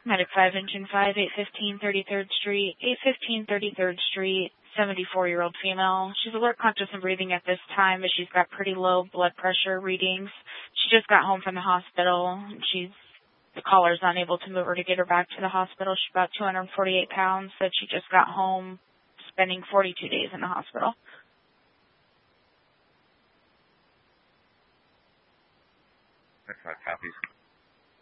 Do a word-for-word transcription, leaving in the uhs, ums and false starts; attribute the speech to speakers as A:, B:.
A: Medic five, Engine five, eight fifteen thirty-third Street, eight fifteen thirty-third Street, seventy-four-year-old female. She's alert, conscious, and breathing at this time, but she's got pretty low blood pressure readings. She just got home from the hospital. She's The caller's unable to move her to get her back to the hospital. She's about two hundred forty-eight pounds, said she just got home, spending forty-two days in the hospital.
B: That's not copies.